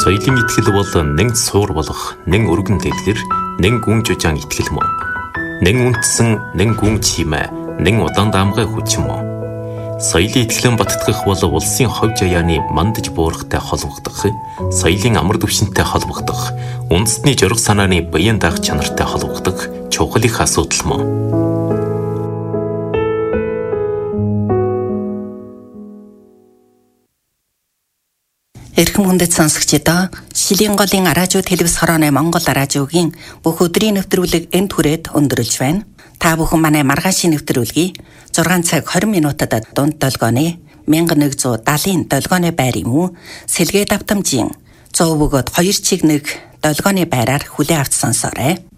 Соёлын итгэл бол нэг суур болох, нэг өргөн дэлгэр, нэг гүн жужаан итгэл мөн. Нэг үндэсэн, нэг гүн чимээ, нэг удаан даамгай хүч мөн. Соёлын итгэлэн баттгах бол улсын хов жаяаны мандаж буурахтай холбогдох, соёлын амар түвшинтэй холбогдох, үндэсний жорох санааны баян даах чанартай холбогдох чухал их асуудал мөн. Эрхэм хүндэт сонсогчдоо Шилийн голын радио телевиз хорооны Монгол радиогийн бүх өдрийн нэвтрүүлэг энд хүрээд өндөрлж байна. Та бүхэн манай маргаашийн нэвтрүүлгийг 6 цаг 20 минутад дунд долгооны 1170-ын долгооны байр юм уу сэлгээ давтамжийн 100 бөгөөд 2 чиг нэг долгооны байраар хүлээн авч сонсоорой.